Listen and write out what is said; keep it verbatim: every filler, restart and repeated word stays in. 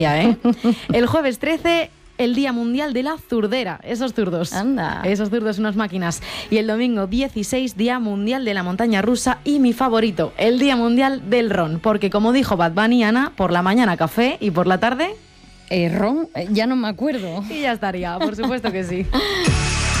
¿eh? El jueves trece, el Día Mundial de la Zurdera. Esos zurdos. Anda. Esos zurdos, unas máquinas. Y el domingo dieciséis, Día Mundial de la Montaña Rusa. Y mi favorito, el Día Mundial del Ron. Porque como dijo Bad Bunny, Ana, por la mañana café y por la tarde... Eh, ron, eh, ya no me acuerdo. Y ya estaría, por supuesto que sí.